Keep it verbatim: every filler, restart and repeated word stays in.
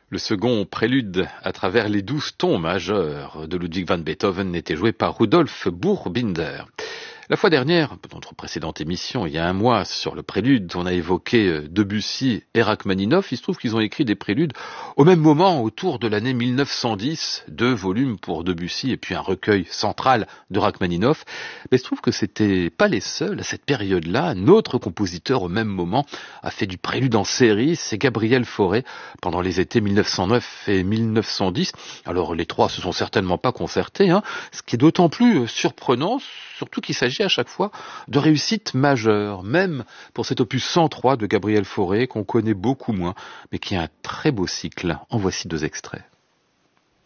Le second prélude à travers les douze tons majeurs de Ludwig van Beethoven était joué par Rudolf Buchbinder. La fois dernière, dans notre précédente émission, il y a un mois, sur le prélude, on a évoqué Debussy et Rachmaninoff. Il se trouve qu'ils ont écrit des préludes au même moment, autour de l'année mille neuf cent dix, deux volumes pour Debussy et puis un recueil central de Rachmaninoff. Mais il se trouve que c'était pas les seuls. À cette période-là, un autre compositeur au même moment a fait du prélude en série, c'est Gabriel Fauré, pendant les étés mille neuf cent neuf et mille neuf cent dix. Alors les trois se sont certainement pas concertés, hein, ce qui est d'autant plus surprenant, surtout qu'il s'agit à chaque fois de réussite majeure, même pour cet opus cent trois de Gabriel Fauré qu'on connaît beaucoup moins, mais qui a un très beau cycle. En voici deux extraits.